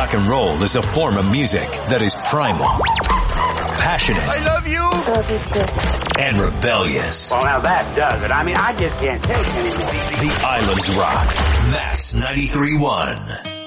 rock and roll is a form of music that is primal, passionate. I love you. Love you too. And rebellious. Well, now that does it. I mean, I just can't take anymore. The Islands Rock. Max 93.1.